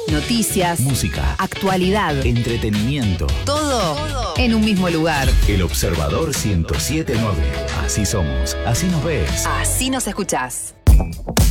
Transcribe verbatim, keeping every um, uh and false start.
noticias, música, actualidad, entretenimiento. Todo, todo en un mismo lugar. El Observador ciento siete punto nueve. Así somos, así nos ves. Así nos escuchás.